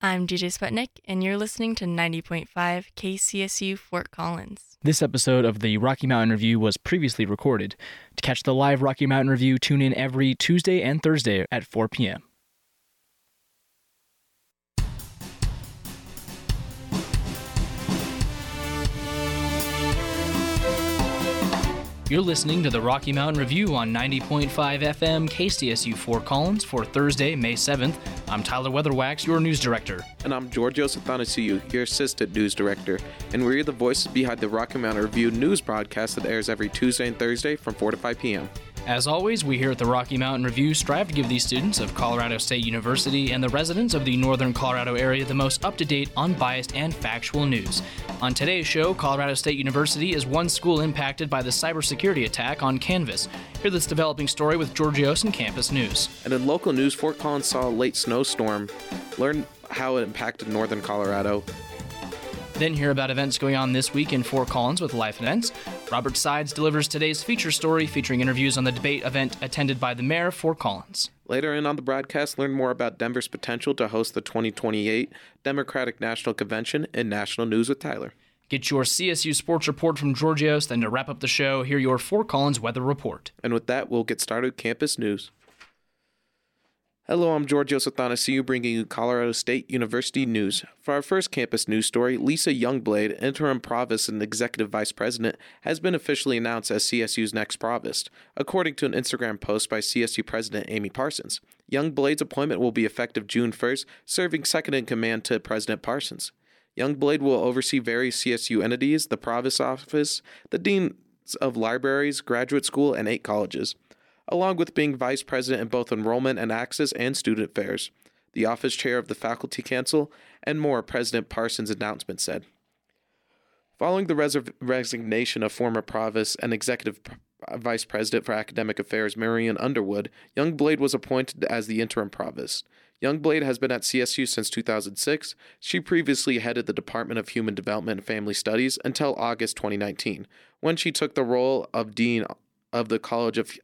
I'm DJ Sputnik, and you're listening to 90.5 KCSU Fort Collins. This episode of the Rocky Mountain Review was previously recorded. To catch the live Rocky Mountain Review, tune in every Tuesday and Thursday at 4 p.m. You're listening to the Rocky Mountain Review on 90.5 FM KCSU Fort Collins for Thursday, May 7th. I'm Tyler Weatherwax, your news director. And I'm Georgios Athanasiou, your assistant news director. And we're the voices behind the Rocky Mountain Review news broadcast that airs every Tuesday and Thursday from 4 to 5 p.m. As always, we here at the Rocky Mountain Review strive to give these students of Colorado State University and the residents of the Northern Colorado area the most up-to-date, unbiased, and factual news. On today's show, Colorado State University is one school impacted by the cybersecurity attack on Canvas. Hear this developing story with Georgios and Campus News. And in local news, Fort Collins saw a late snowstorm. Learn how it impacted Northern Colorado. Then hear about events going on this week in Fort Collins with Life Events. Robert Sides delivers today's feature story featuring interviews on the debate event attended by the mayor of Fort Collins. Later in on the broadcast, learn more about Denver's potential to host the 2028 Democratic National Convention in National News with Tyler. Get your CSU sports report from Georgios, then to wrap up the show, hear your Fort Collins weather report. And with that, we'll get started with Campus News. Hello, I'm Georgios Athanasiou, bringing you Colorado State University news. For our first campus news story, Lisa Youngblade, interim provost and executive vice president, has been officially announced as CSU's next provost, according to an Instagram post by CSU president Amy Parsons. Youngblade's appointment will be effective June 1st, serving second in command to President Parsons. Youngblade will oversee various CSU entities, the provost office, the deans of libraries, graduate school, and 8 colleges, along with being vice president in both enrollment and access and student affairs, the office chair of the faculty council, and more, President Parsons' announcement said. Following the resignation of former provost and executive vice president for academic affairs Marion Underwood, Youngblade was appointed as the interim provost. Youngblade has been at CSU since 2006. She previously headed the Department of Human Development and Family Studies until August 2019, when she took the role of dean of the College of